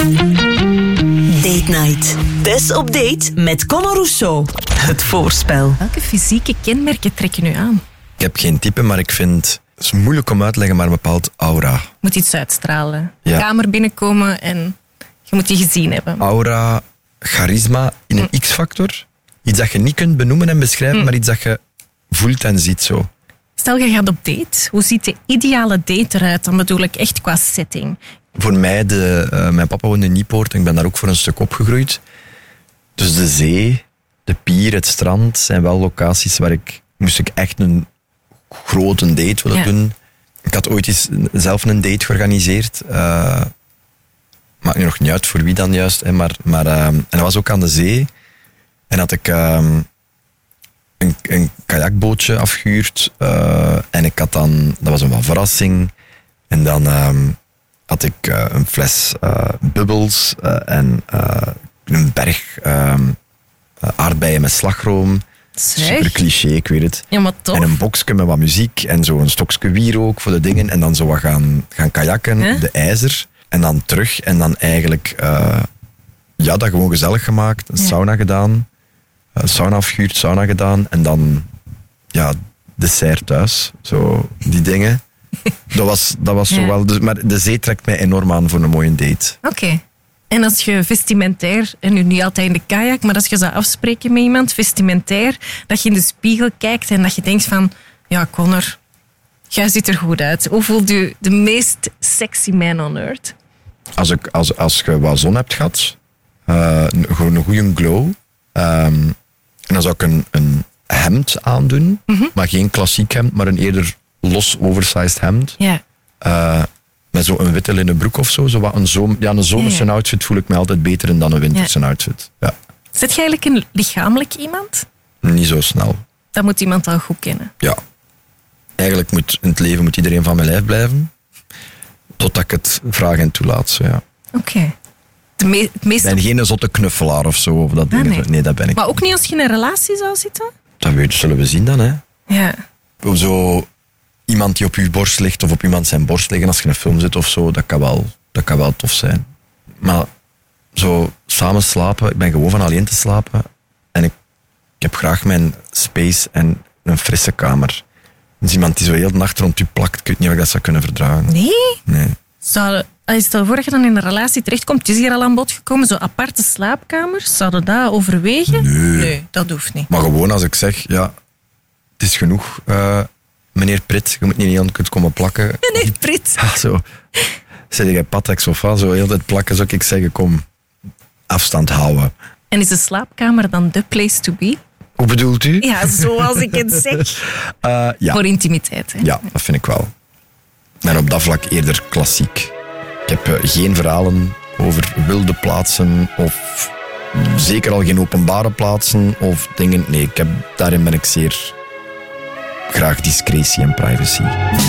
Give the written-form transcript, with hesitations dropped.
Date Night. Tess op date met Conor Rousseau. Het voorspel. Welke fysieke kenmerken trekken u aan? Ik heb geen type, maar ik vind... Het is moeilijk om uit te leggen, maar een bepaald aura. Moet iets uitstralen. Ja. Kamer binnenkomen en je moet die gezien hebben. Aura, charisma in een X-factor. Iets dat je niet kunt benoemen en beschrijven, maar iets dat je voelt en ziet zo. Stel, je gaat op date. Hoe ziet de ideale date eruit? Dan bedoel ik echt qua setting. Voor mij, mijn papa woonde in Niepoort en ik ben daar ook voor een stuk opgegroeid. Dus de zee, de pier, het strand zijn wel locaties waar moest ik echt een grote date willen doen. Ik had ooit eens zelf een date georganiseerd. Maakt nu nog niet uit voor wie dan juist. En dat was ook aan de zee. En had ik een kajakbootje afgehuurd. En ik had dan... Dat was een wat verrassing. En dan had ik een fles bubbels en een berg aardbeien met slagroom. Super cliché, ik weet het. Ja, maar toch. En een boxje met wat muziek en zo een stokje wierook voor de dingen. En dan zo wat gaan kajakken, de IJzer. En dan terug. En dan eigenlijk dat gewoon gezellig gemaakt. Een sauna gedaan. Sauna afgehuurd, sauna gedaan. En dan dessert thuis. Zo, die dingen. Dat was zo wel... Maar de zee trekt mij enorm aan voor een mooie date. Oké. En als je vestimentair, en nu niet altijd in de kajak, maar als je zou afspreken met iemand, vestimentair, dat je in de spiegel kijkt en dat je denkt van, ja, Conor, jij ziet er goed uit. Hoe voelt u de meest sexy man on earth? Als je wat zon hebt gehad, gewoon een goede glow, en dan zou ik een hemd aandoen, maar geen klassiek hemd, maar een eerder los oversized hemd. Ja. Met zo'n witte linnen broek of zo. Een zomerse outfit voel ik me altijd beter dan een winterse outfit. Ja. Zit je eigenlijk een lichamelijk iemand? Niet zo snel. Dat moet iemand al goed kennen. Ja. Eigenlijk in het leven moet iedereen van mijn lijf blijven. Totdat ik het vraag en toelaat. So, ja. Oké. Ik ben geen zotte knuffelaar of zo. Of dat ding. Nee, dat ben ik. Maar ook niet als je in een relatie zou zitten? Dat zullen we zien dan, hè. Ja. Zo... Iemand die op je borst ligt of op iemand zijn borst liggen als je in een film zit of zo, dat kan wel tof zijn. Maar zo samen slapen, ik ben gewoon van alleen te slapen. En ik heb graag mijn space en een frisse kamer. Dus iemand die zo heel de nacht rond je plakt, ik weet niet of ik dat zou kunnen verdragen. Nee? Nee. Stel voor dat je dan in een relatie terechtkomt, het is hier al aan bod gekomen, zo aparte slaapkamers, zouden dat overwegen? Nee, dat hoeft niet. Maar gewoon als ik zeg, ja, het is genoeg... meneer Prit, je moet niet heel kunt komen plakken. Meneer Prit. Ja, zo. Zeg je Patek Sofa, zo heel tijd plakken, zou ik zeggen, kom, afstand houden. En is de slaapkamer dan the place to be? Hoe bedoelt u? Ja, zoals ik het zeg. Ja. Voor intimiteit, hè? Ja, dat vind ik wel. En op dat vlak eerder klassiek. Ik heb geen verhalen over wilde plaatsen of zeker al geen openbare plaatsen of dingen. Nee, daarin ben ik zeer... graag discretie en privacy.